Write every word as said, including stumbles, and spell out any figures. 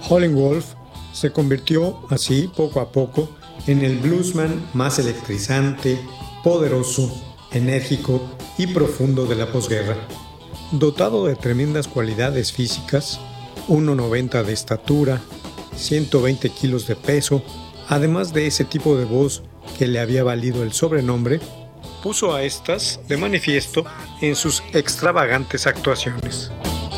Howlin' Wolf se convirtió así poco a poco en el bluesman más electrizante, poderoso, enérgico y profundo de la posguerra. Dotado de tremendas cualidades físicas, uno noventa de estatura, ciento veinte kilos de peso, además de ese tipo de voz que le había valido el sobrenombre, puso a estas de manifiesto en sus extravagantes actuaciones.